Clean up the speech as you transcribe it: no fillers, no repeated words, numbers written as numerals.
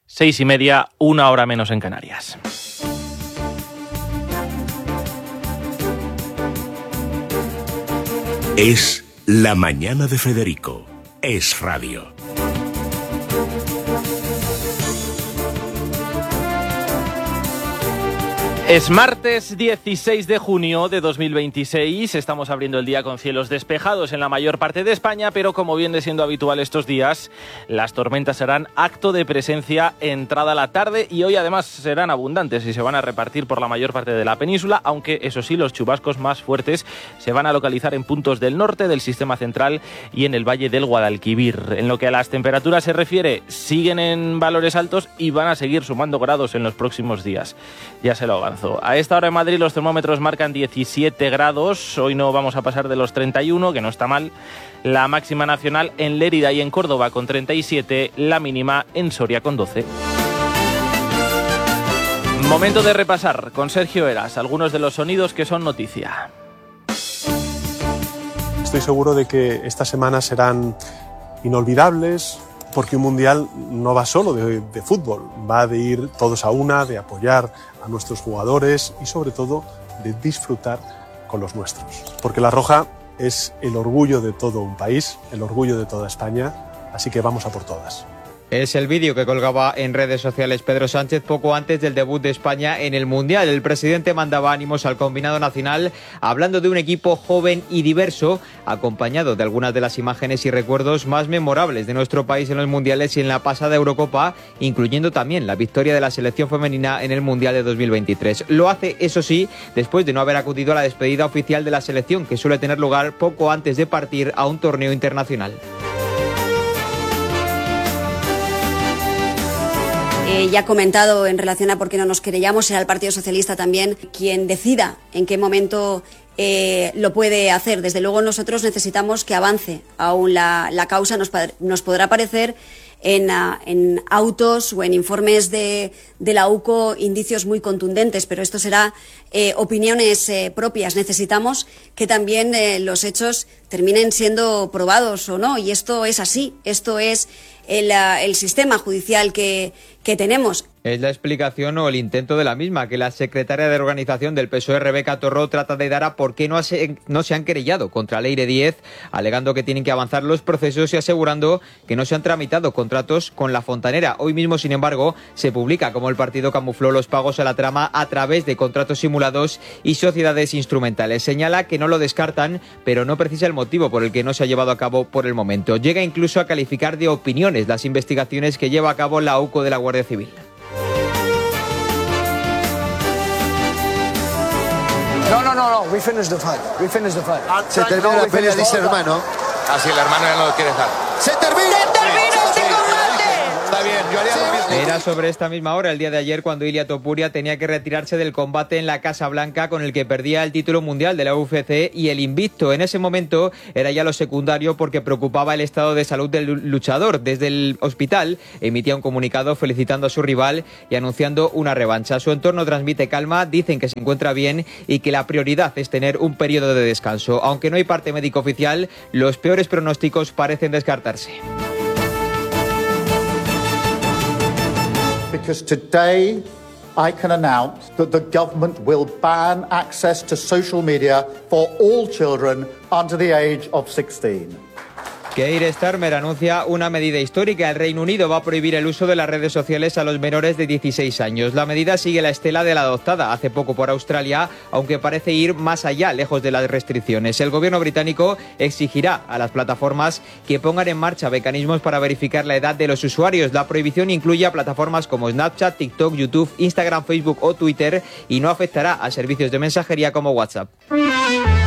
6:30, 1 hora menos en Canarias. Es la mañana de Federico. Es radio. Es martes 16 de junio de 2026, estamos abriendo el día con cielos despejados en la mayor parte de España, pero como viene siendo habitual estos días, las tormentas serán acto de presencia entrada la tarde y hoy además serán abundantes y se van a repartir por la mayor parte de la península, aunque eso sí, los chubascos más fuertes se van a localizar en puntos del norte, del sistema central y en el valle del Guadalquivir. En lo que a las temperaturas se refiere, siguen en valores altos y van a seguir sumando grados en los próximos días. Ya se lo avanzo. A esta hora en Madrid los termómetros marcan 17 grados, hoy no vamos a pasar de los 31, que no está mal. La máxima nacional en Lérida y en Córdoba con 37, la mínima en Soria con 12. Momento de repasar con Sergio Eras algunos de los sonidos que son noticia. Estoy seguro de que estas semanas serán inolvidables, porque un mundial no va solo de fútbol, va de ir todos a una, de apoyar a nuestros jugadores y sobre todo de disfrutar con los nuestros. Porque la roja es el orgullo de todo un país, el orgullo de toda España, así que vamos a por todas. Es el vídeo que colgaba en redes sociales Pedro Sánchez poco antes del debut de España en el Mundial. El presidente mandaba ánimos al combinado nacional, hablando de un equipo joven y diverso, acompañado de algunas de las imágenes y recuerdos más memorables de nuestro país en los Mundiales y en la pasada Eurocopa, incluyendo también la victoria de la selección femenina en el Mundial de 2023. Lo hace, eso sí, después de no haber acudido a la despedida oficial de la selección, que suele tener lugar poco antes de partir a un torneo internacional. Ya ha comentado en relación a por qué no nos querellamos, será el Partido Socialista también quien decida en qué momento lo puede hacer. Desde luego nosotros necesitamos que avance aún la causa. Nos podrá parecer en autos o en informes de la UCO indicios muy contundentes, pero esto será opiniones propias. Necesitamos que también los hechos terminen siendo probados o no, y esto es así, esto es el sistema judicial que tenemos. Es la explicación o el intento de la misma que la secretaria de organización del PSOE, Rebeca Torró, trata de dar a por qué no se han querellado contra Leire Díez, alegando que tienen que avanzar los procesos y asegurando que no se han tramitado contratos con La Fontanera. Hoy mismo, sin embargo, se publica cómo el partido camufló los pagos a la trama a través de contratos simulados y sociedades instrumentales. Señala que no lo descartan, pero no precisa el motivo por el que no se ha llevado a cabo por el momento. Llega incluso a calificar de opiniones las investigaciones que lleva a cabo la UCO de la Guardia Civil. No, we finished the fight. Se termina la pelea, dice el hermano. Así el hermano ya no lo quiere dejar. ¡Se termina este combate! Está bien, yo haría lo mismo. Era sobre esta misma hora, el día de ayer, cuando Ilia Topuria tenía que retirarse del combate en la Casa Blanca, con el que perdía el título mundial de la UFC y el invicto. En ese momento era ya lo secundario, porque preocupaba el estado de salud del luchador. Desde el hospital emitía un comunicado felicitando a su rival y anunciando una revancha. Su entorno transmite calma, dicen que se encuentra bien y que la prioridad es tener un periodo de descanso. Aunque no hay parte médico oficial, los peores pronósticos parecen descartarse. Because today I can announce that the government will ban access to social media for all children under the age of 16. Keir Starmer anuncia una medida histórica. El Reino Unido va a prohibir el uso de las redes sociales a los menores de 16 años. La medida sigue la estela de la adoptada hace poco por Australia, aunque parece ir más allá, lejos de las restricciones. El gobierno británico exigirá a las plataformas que pongan en marcha mecanismos para verificar la edad de los usuarios. La prohibición incluye a plataformas como Snapchat, TikTok, YouTube, Instagram, Facebook o Twitter y no afectará a servicios de mensajería como WhatsApp.